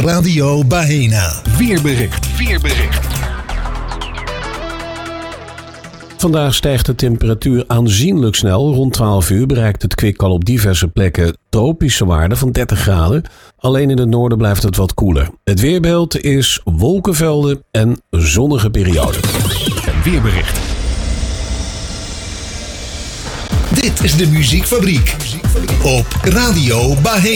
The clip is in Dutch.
Radio Baena. Weerbericht. Vandaag stijgt de temperatuur aanzienlijk snel. Rond 12 uur bereikt het kwik al op diverse plekken tropische waarden van 30 graden. Alleen in het noorden blijft het wat koeler. Het weerbeeld is wolkenvelden en zonnige perioden. Weerbericht. Dit is de Muziekfabriek op Radio Baena.